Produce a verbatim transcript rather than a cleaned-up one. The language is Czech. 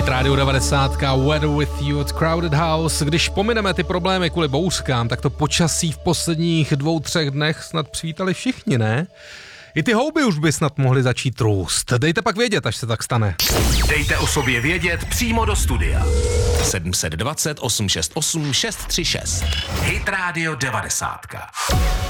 Hit Radio devadesát, Weather with you at Crowded House. Když pomineme ty problémy kvůli bouřkám, tak to počasí v posledních dvou, třech dnech snad přivítali všichni, ne? I ty houby už by snad mohly začít růst. Dejte pak vědět, až se tak stane. Dejte o sobě vědět přímo do studia. sedm set dvacet osm šest osm šest tři šest. Hit Radio devadesát.